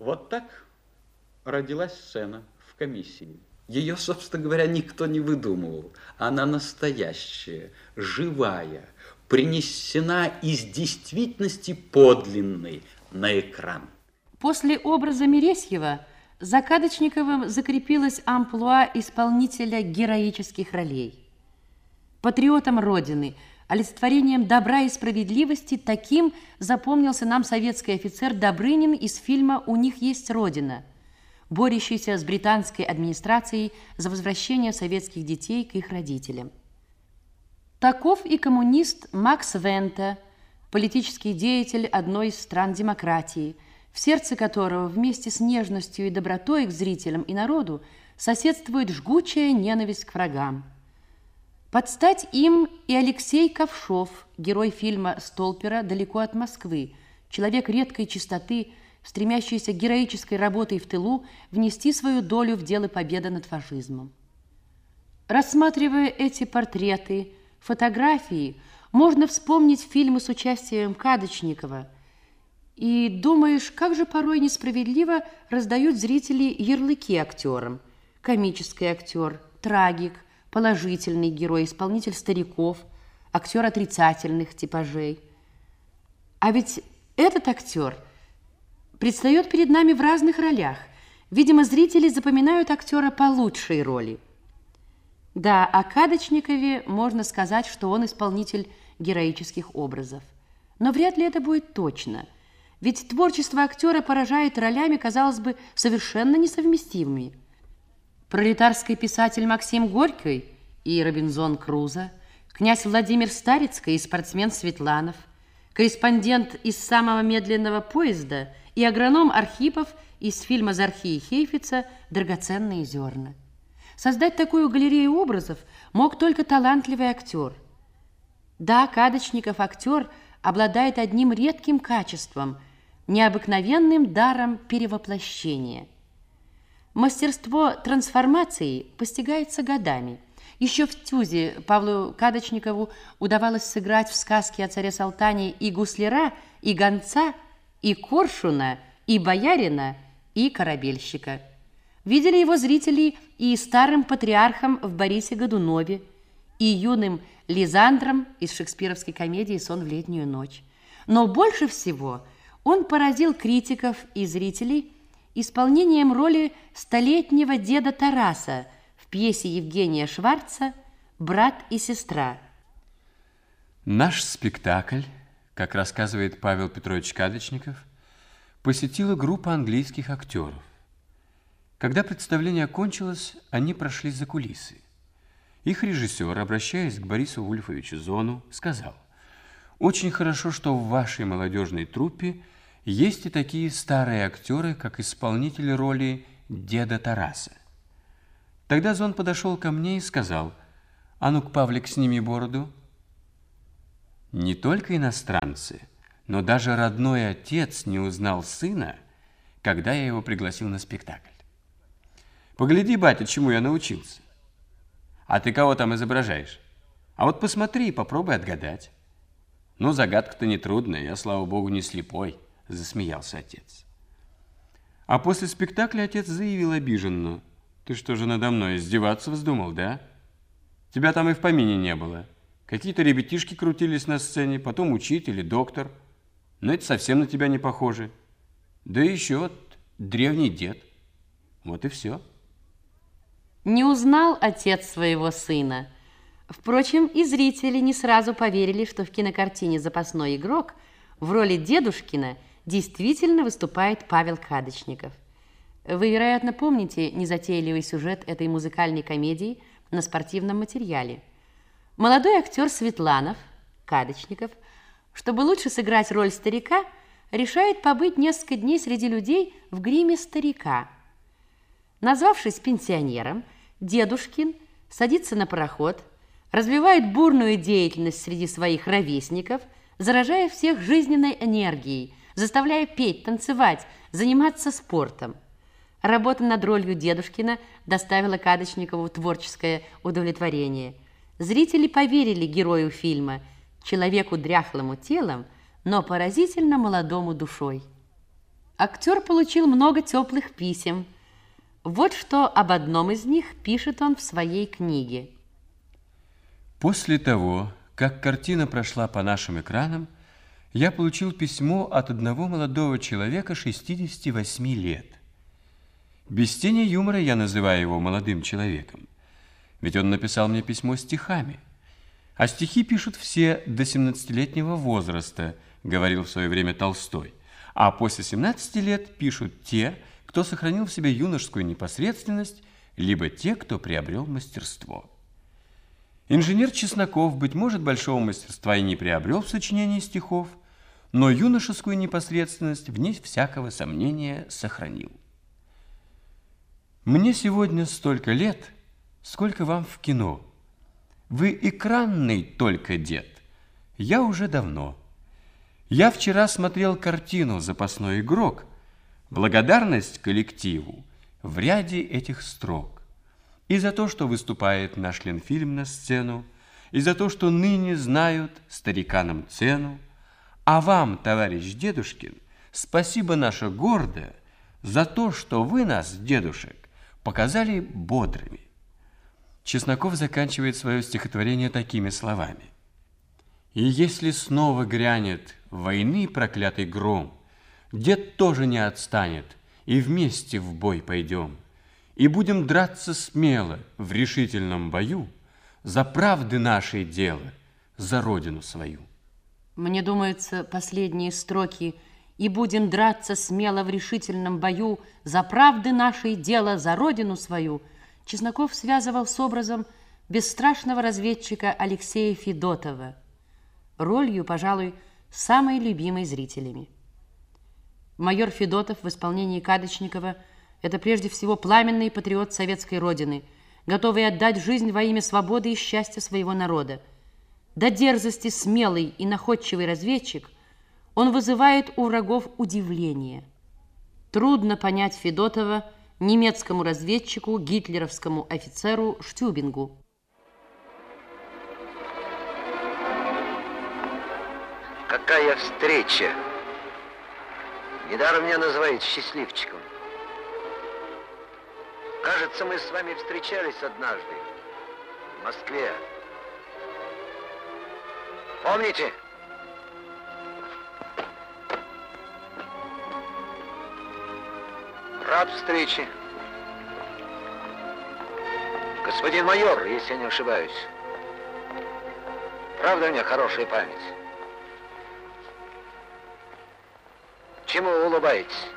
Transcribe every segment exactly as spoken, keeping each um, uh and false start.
Вот так родилась сцена в комиссии. Ее, собственно говоря, никто не выдумывал. Она настоящая, живая, принесена из действительности подлинной на экран. После образа Мересьева за Кадочниковым закрепилась амплуа исполнителя героических ролей. Патриотом Родины, олицетворением добра и справедливости, таким запомнился нам советский офицер Добрынин из фильма «У них есть Родина», борющийся с британской администрацией за возвращение советских детей к их родителям. Таков и коммунист Макс Вента, политический деятель одной из стран демократии, в сердце которого вместе с нежностью и добротой к зрителям и народу соседствует жгучая ненависть к врагам. Под стать им и Алексей Ковшов, герой фильма Столпера «Далеко от Москвы», человек редкой чистоты, стремящийся героической работой в тылу внести свою долю в дело победы над фашизмом. Рассматривая эти портреты, фотографии, можно вспомнить фильмы с участием Кадочникова, и думаешь, как же порой несправедливо раздают зрители ярлыки актерам. Комический актер, трагик, положительный герой, исполнитель стариков, актер отрицательных типажей. А ведь этот актер предстает перед нами в разных ролях. Видимо, зрители запоминают актера по лучшей роли. Да, о Кадочникове можно сказать, что он исполнитель героических образов. Но вряд ли это будет точно. Ведь творчество актера поражает ролями, казалось бы, совершенно несовместимыми. Пролетарский писатель Максим Горький и Робинзон Крузо, князь Владимир Старицкий и спортсмен Светланов, корреспондент из «Самого медленного поезда» и агроном Архипов из фильма Зорхи и Хейфица «Драгоценные зерна». Создать такую галерею образов мог только талантливый актер. Да, Кадочников актер обладает одним редким качеством – необыкновенным даром перевоплощения. Мастерство трансформации постигается годами. Еще в ТЮЗе Павлу Кадочникову удавалось сыграть в сказке о царе Салтане и гусляра, и гонца, и коршуна, и боярина, и корабельщика. Видели его зрители и старым патриархом в Борисе Годунове, и юным Лизандром из шекспировской комедии «Сон в летнюю ночь». Но больше всего он поразил критиков и зрителей исполнением роли столетнего деда Тараса в пьесе Евгения Шварца «Брат и сестра». Наш спектакль, как рассказывает Павел Петрович Кадочников, посетила группа английских актеров. Когда представление окончилось, они прошли за кулисы. Их режиссер, обращаясь к Борису Вульфовичу Зону, сказал: «Очень хорошо, что в вашей молодежной труппе есть и такие старые актеры, как исполнители роли деда Тараса». Тогда Зон подошел ко мне и сказал: «А ну-ка, Павлик, сними бороду». Не только иностранцы, но даже родной отец не узнал сына, когда я его пригласил на спектакль. «Погляди, батя, чему я научился». «А ты кого там изображаешь? А вот посмотри и попробуй отгадать». «Ну, загадка-то нетрудная, я, слава богу, не слепой», — засмеялся отец. А после спектакля отец заявил обиженно: «Ты что же надо мной издеваться вздумал, да? Тебя там и в помине не было. Какие-то ребятишки крутились на сцене, потом учитель и доктор. Но это совсем на тебя не похоже. Да и еще вот древний дед. Вот и все». Не узнал отец своего сына. Впрочем, и зрители не сразу поверили, что в кинокартине «Запасной игрок» в роли дедушкина действительно выступает Павел Кадочников. Вы, вероятно, помните незатейливый сюжет этой музыкальной комедии на спортивном материале. Молодой актер Светланов, Кадочников, чтобы лучше сыграть роль старика, решает побыть несколько дней среди людей в гриме старика. Назвавшись пенсионером, дедушкин садится на пароход, развивает бурную деятельность среди своих ровесников, заражая всех жизненной энергией, заставляя петь, танцевать, заниматься спортом. Работа над ролью дедушкина доставила Кадочникову творческое удовлетворение. Зрители поверили герою фильма, человеку дряхлому телом, но поразительно молодому душой. Актер получил много теплых писем. Вот что об одном из них пишет он в своей книге. После того, как картина прошла по нашим экранам, я получил письмо от одного молодого человека шестидесяти восьми лет. Без тени юмора я называю его молодым человеком, ведь он написал мне письмо стихами. А стихи пишут все до семнадцатилетнего возраста, говорил в свое время Толстой, а после семнадцати лет пишут те, кто сохранил в себе юношескую непосредственность, либо те, кто приобрел мастерство. Инженер Чесноков, быть может, большого мастерства и не приобрел в сочинении стихов, но юношескую непосредственность, вне всякого сомнения, сохранил. Мне сегодня столько лет, сколько вам в кино. Вы экранный только дед, я уже давно. Я вчера смотрел картину «Запасной игрок», благодарность коллективу в ряде этих строк. И за то, что выступает наш Ленфильм на сцену, и за то, что ныне знают стариканам цену. А вам, товарищ Дедушкин, спасибо наше гордое за то, что вы нас, дедушек, показали бодрыми. Чесноков заканчивает свое стихотворение такими словами. И если снова грянет войны проклятый гром, дед тоже не отстанет, и вместе в бой пойдем. И будем драться смело в решительном бою за правды нашей дело, за родину свою. Мне думается, последние строки «И будем драться смело в решительном бою за правды нашей дело, за родину свою» Чесноков связывал с образом бесстрашного разведчика Алексея Федотова, ролью, пожалуй, самой любимой зрителями. Майор Федотов в исполнении Кадочникова – это прежде всего пламенный патриот советской родины, готовый отдать жизнь во имя свободы и счастья своего народа. До дерзости смелый и находчивый разведчик, он вызывает у врагов удивление. Трудно понять Федотова немецкому разведчику, гитлеровскому офицеру Штюбингу. Какая встреча! Недаром меня называют счастливчиком. Кажется, мы с вами встречались однажды в Москве. Помните? Рад встрече. Господин майор, если я не ошибаюсь. Правда, у меня хорошая память. Чему вы улыбаетесь?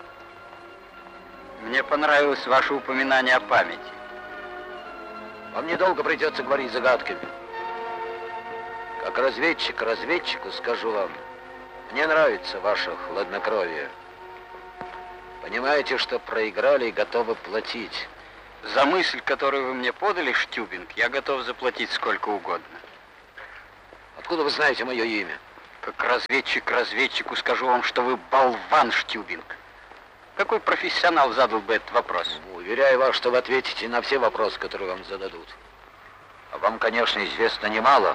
Мне понравилось ваше упоминание о памяти. Вам недолго придется говорить загадками. Как разведчик разведчику скажу вам, мне нравится ваше хладнокровие. Понимаете, что проиграли и готовы платить. За мысль, которую вы мне подали, Штюбинг, я готов заплатить сколько угодно. Откуда вы знаете мое имя? Как разведчик разведчику скажу вам, что вы болван, Штюбинг. Какой профессионал задал бы этот вопрос? Уверяю вас, что вы ответите на все вопросы, которые вам зададут. А вам, конечно, известно немало.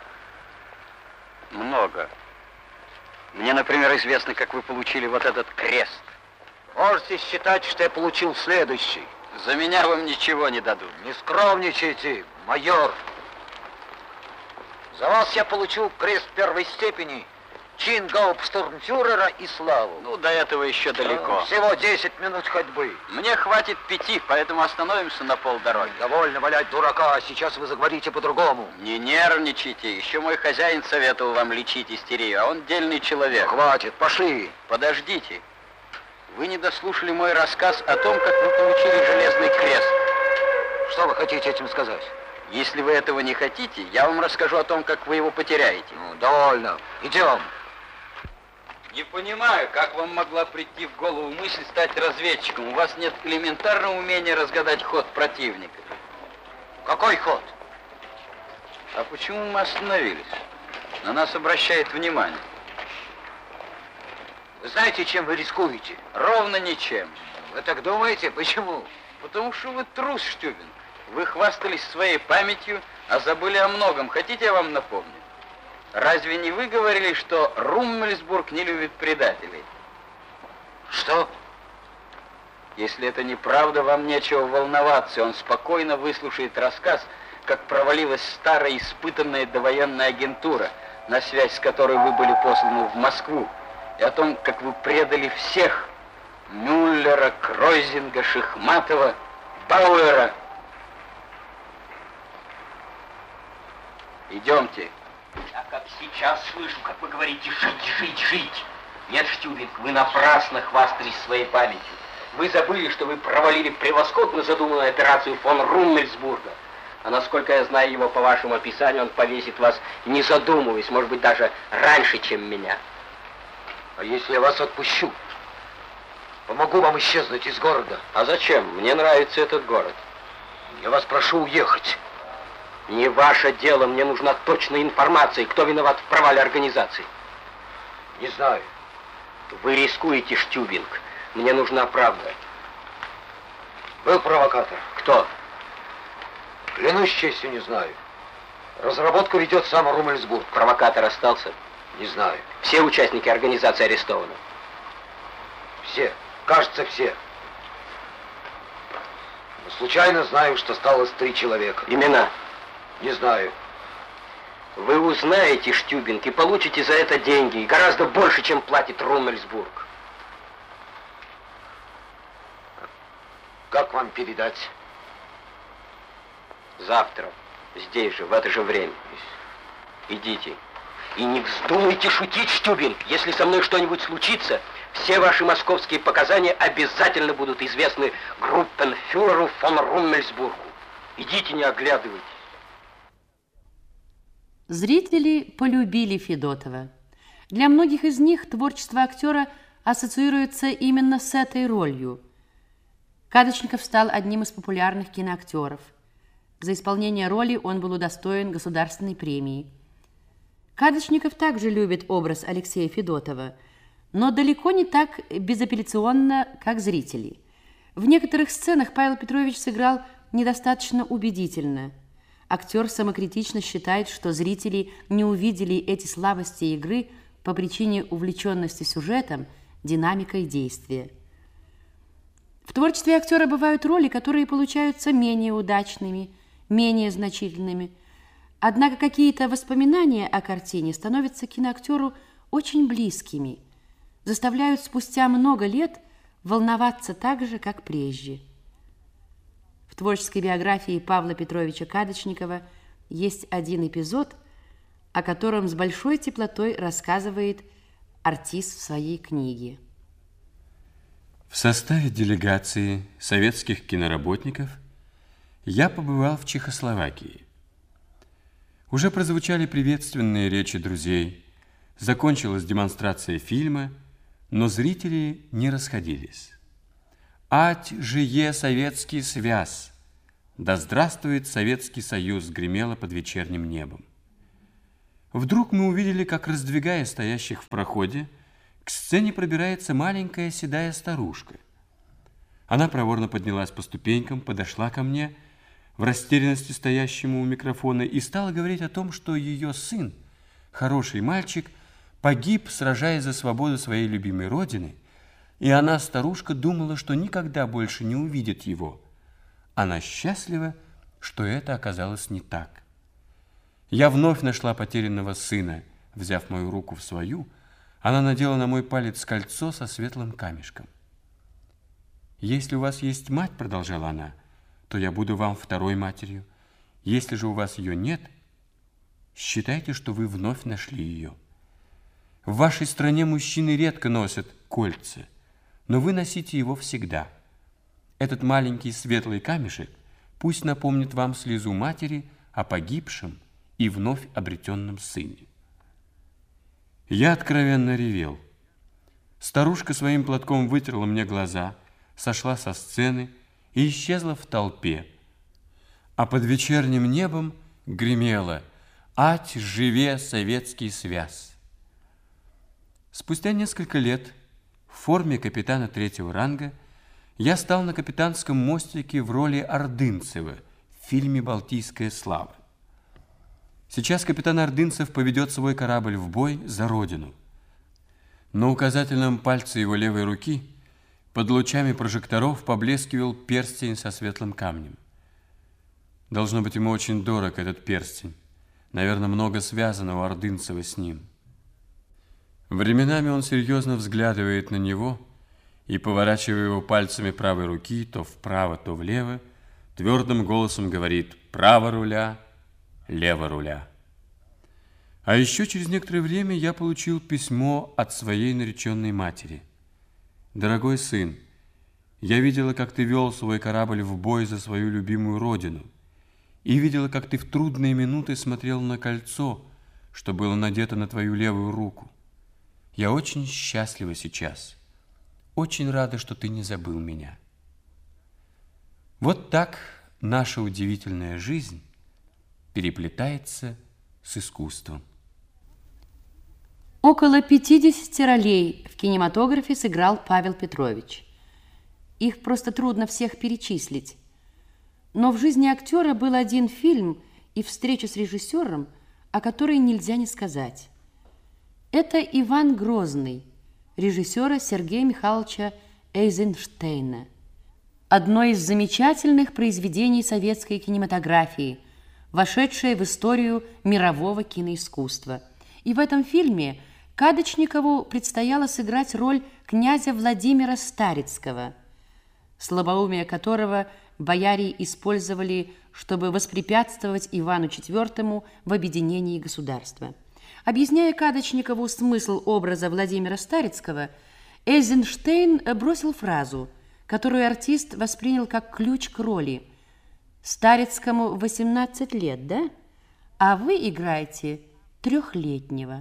Много. Мне, например, известно, как вы получили вот этот крест. Можете считать, что я получил следующий. За меня вам ничего не дадут. Не скромничайте, майор. За вас я получил крест первой степени, чин гауптштурмфюрера и славу. Ну, до этого еще далеко. Всего десять минут ходьбы. Мне хватит пяти, поэтому остановимся на полдороги. Довольно валять дурака, сейчас вы заговорите по-другому. Не нервничайте, еще мой хозяин советовал вам лечить истерию, а он дельный человек. Ну, хватит, пошли. Подождите. Вы не дослушали мой рассказ о том, как вы получили железный крест. Что вы хотите этим сказать? Если вы этого не хотите, я вам расскажу о том, как вы его потеряете. Ну, довольно. Идем. Не понимаю, как вам могла прийти в голову мысль стать разведчиком. У вас нет элементарного умения разгадать ход противника. Какой ход? А почему мы остановились? На нас обращает внимание. Вы знаете, чем вы рискуете? Ровно ничем. Вы так думаете? Почему? Потому что вы трус, Штюбин. Вы хвастались своей памятью, а забыли о многом. Хотите, я вам напомню? Разве не вы говорили, что Руммельсбург не любит предателей? Что? Если это неправда, вам нечего волноваться. Он спокойно выслушает рассказ, как провалилась старая испытанная довоенная агентура, на связь с которой вы были посланы в Москву, и о том, как вы предали всех: Мюллера, Кройзинга, Шихматова, Бауэра. Идемте. Я как сейчас слышу, как вы говорите «жить, жить, жить». Нет, Штюбинг, вы напрасно хвастались своей памятью. Вы забыли, что вы провалили превосходно задуманную операцию фон Руммельсбурга. А насколько я знаю его по вашему описанию, он повесит вас, не задумываясь, может быть, даже раньше, чем меня. А если я вас отпущу? Помогу вам исчезнуть из города. А зачем? Мне нравится этот город. Я вас прошу уехать. Не ваше дело, мне нужна точная информация, кто виноват в провале организации. Не знаю. Вы рискуете, Штюбинг. Мне нужна правда. Был провокатор. Кто? Клянусь честью, не знаю. Разработку ведет сам Руммельсбург. Провокатор остался? Не знаю. Все участники организации арестованы? Все. Кажется, все. Но случайно знаю, что осталось три человека. Имена? Не знаю. Вы узнаете, Штюбинг, и получите за это деньги, и гораздо больше, чем платит Руммельсбург. Как вам передать? Завтра, здесь же, в это же время. Идите. И не вздумайте шутить, Штюбинг. Если со мной что-нибудь случится, все ваши московские показания обязательно будут известны группенфюреру фон Руммельсбургу. Идите, не оглядывайтесь. Зрители полюбили Федотова. Для многих из них творчество актера ассоциируется именно с этой ролью. Кадочников стал одним из популярных киноактеров. За исполнение роли он был удостоен государственной премии. Кадочников также любит образ Алексея Федотова, но далеко не так безапелляционно, как зрители. В некоторых сценах Павел Петрович сыграл недостаточно убедительно. Актер самокритично считает, что зрители не увидели эти слабости игры по причине увлеченности сюжетом, динамикой действия. В творчестве актера бывают роли, которые получаются менее удачными, менее значительными. Однако какие-то воспоминания о картине становятся киноактеру очень близкими, заставляют спустя много лет волноваться так же, как прежде. В творческой биографии Павла Петровича Кадочникова есть один эпизод, о котором с большой теплотой рассказывает артист в своей книге. В составе делегации советских киноработников я побывал в Чехословакии. Уже прозвучали приветственные речи друзей, закончилась демонстрация фильма, но зрители не расходились. «Ать жие Советский связ! Да здравствует Советский Союз!» гремело под вечерним небом. Вдруг мы увидели, как, раздвигая стоящих в проходе, к сцене пробирается маленькая седая старушка. Она проворно поднялась по ступенькам, подошла ко мне, в растерянности стоящему у микрофона, и стала говорить о том, что ее сын, хороший мальчик, погиб, сражаясь за свободу своей любимой родины, и она, старушка, думала, что никогда больше не увидит его. Она счастлива, что это оказалось не так. Я вновь нашла потерянного сына. Взяв мою руку в свою, она надела на мой палец кольцо со светлым камешком. «Если у вас есть мать, — продолжала она, — то я буду вам второй матерью. Если же у вас ее нет, считайте, что вы вновь нашли ее. В вашей стране мужчины редко носят кольца, но вы носите его всегда. Этот маленький светлый камешек пусть напомнит вам слезу матери о погибшем и вновь обретенном сыне». Я откровенно ревел. Старушка своим платком вытерла мне глаза, сошла со сцены и исчезла в толпе. А под вечерним небом гремело: «Ать живе Советский связ!». Спустя несколько лет в форме капитана третьего ранга я стал на капитанском мостике в роли Ордынцева в фильме «Балтийская слава». Сейчас капитан Ордынцев поведет свой корабль в бой за родину. На указательном пальце его левой руки Под лучами прожекторов поблескивал перстень со светлым камнем. Должно быть, ему очень дорог этот перстень. Наверное, много связано у Ордынцева с ним. Временами он серьезно взглядывает на него и, поворачивая его пальцами правой руки то вправо, то влево, твердым голосом говорит «право руля, лево руля». А еще через некоторое время я получил письмо от своей нареченной матери. «Дорогой сын, я видела, как ты вел свой корабль в бой за свою любимую родину, и видела, как ты в трудные минуты смотрел на кольцо, что было надето на твою левую руку. Я очень счастлива сейчас, очень рада, что ты не забыл меня». Вот так наша удивительная жизнь переплетается с искусством. Около пятидесяти ролей в кинематографе сыграл Павел Петрович. Их просто трудно всех перечислить. Но в жизни актера был один фильм и встреча с режиссером, о которой нельзя не сказать. Это «Иван Грозный» режиссера Сергея Михайловича Эйзенштейна. Одно из замечательных произведений советской кинематографии, вошедшее в историю мирового киноискусства. И в этом фильме Кадочникову предстояло сыграть роль князя Владимира Старицкого, слабоумие которого бояре использовали, чтобы воспрепятствовать Ивану четвёртому в объединении государства. Объясняя Кадочникову смысл образа Владимира Старицкого, Эйзенштейн бросил фразу, которую артист воспринял как ключ к роли. «Старицкому восемнадцать лет, да? А вы играете трехлетнего».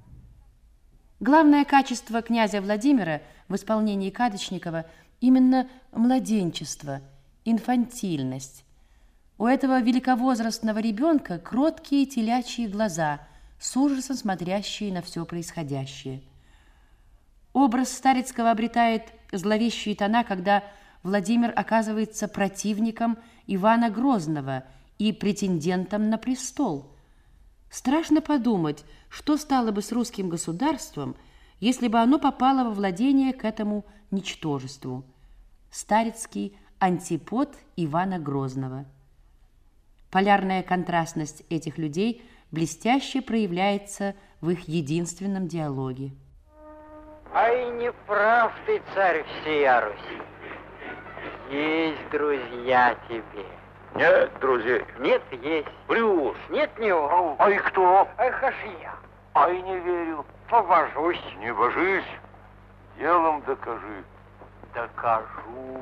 Главное качество князя Владимира в исполнении Кадочникова именно младенчество, инфантильность. У этого великовозрастного ребенка кроткие телячьи глаза, с ужасом смотрящие на все происходящее. Образ Старицкого обретает зловещие тона, когда Владимир оказывается противником Ивана Грозного и претендентом на престол. Страшно подумать, что стало бы с русским государством, если бы оно попало во владение к этому ничтожеству. Старицкий – антипод Ивана Грозного. Полярная контрастность этих людей блестяще проявляется в их единственном диалоге. Ай, не прав ты, царь всея Руси. Есть друзья тебе. Нет, друзей. Нет, есть. Врешь. Нет, не вру. А и кто? Ах, аж я. А и не верю. Побожусь. Не божись, делом докажи. Докажу.